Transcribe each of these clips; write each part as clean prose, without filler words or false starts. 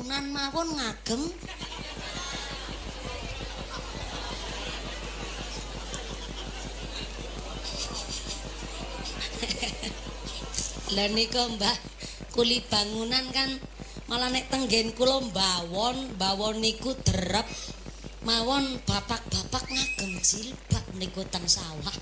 bangunan mawon ngagem. Lah nika Mbah, kuli bangunan kan malah nek tenggen kula bawon niku derep mawon bapak-bapak ngagem jilbab niku teng sawah.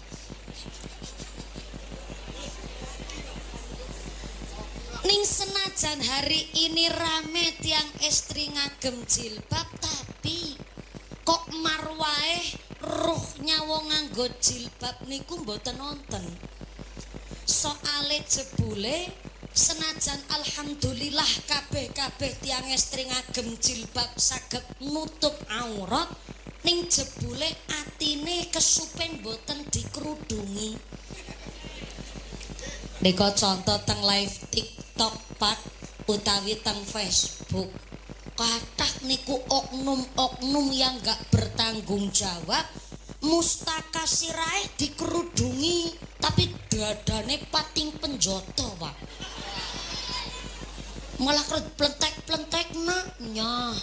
Ning senajan hari ini rame tiang istri ngagem jilbab tapi kok marwae ruhnya wong nganggo jilbab niku mboten nonton. Soale jebule senajan alhamdulillah kabeh-kabeh tiang istri ngagem jilbab saged nutup aurat ning jebule atine kesupen mboten dikrudungi. Nika contoh teng live TikTok Pak utawi teng Facebook. Kathah niku oknum-oknum yang gak bertanggung jawab, mustaka sirahe dikerudungi tapi dadane pating penjoto, Pak. Malah plentek-plentek nyah.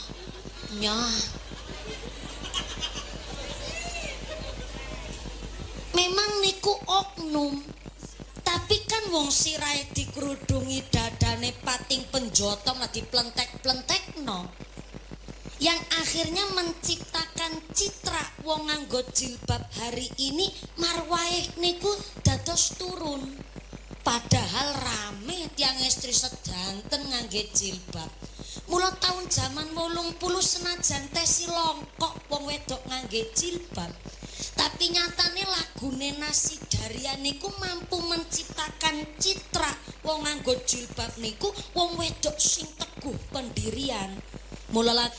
Memang niku oknum. Tapi kan wong sirahe dikerudungi dadane pating penjoto malah diplentek-plentekno. Yang akhirnya menciptakan citra wong nganggo jilbab hari ini marwahe niku dados turun. Padahal rame tiang istri sedanten ngangge jilbab. Mula tahun zaman 80 senajan tesi longkok wong wedok ngangge jilbab. Tapi nyatane lagune Nasi Darian niku mampu menciptakan citra wong nganggo jilbab niku wong wedok sing teguh pendirian. Mula